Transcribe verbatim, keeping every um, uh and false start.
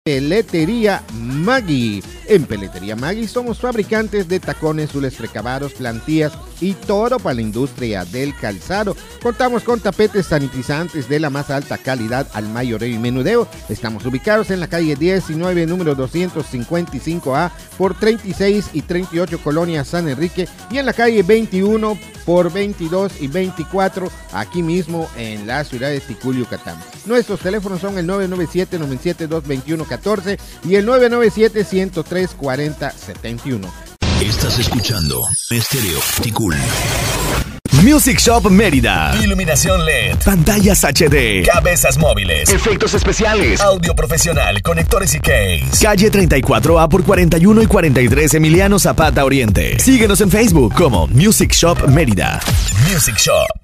Peletería Maggi. En Peletería Maggi somos fabricantes de tacones, zules precabados, plantillas y todo para la industria del calzado. Contamos con tapetes sanitizantes de la más alta calidad al mayoreo y menudeo. Estamos ubicados en la calle diecinueve, número doscientos cincuenta y cinco A por treinta y seis y treinta y ocho, Colonia San Enrique, y en la calle veintiuno por veintidós y veinticuatro, aquí mismo en la ciudad de Ticul, Yucatán. Nuestros teléfonos son el nueve nueve siete, nueve siete dos, dos uno uno cuatro y el nueve nueve siete, uno cero tres, cuatro cero siete uno. Estás escuchando Estéreo Ticul. Music Shop Mérida. Iluminación L E D. Pantallas H D. Cabezas móviles. Efectos especiales. Audio profesional. Conectores y case. Calle treinta y cuatro A por cuarenta y uno y cuarenta y tres, Emiliano Zapata Oriente. Síguenos en Facebook como Music Shop Mérida. Music Shop